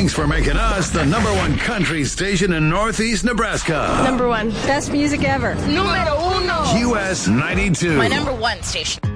Thanks for making us the number one country station in Northeast Nebraska. Number one. Best music ever. Número uno. US 92. My number one station.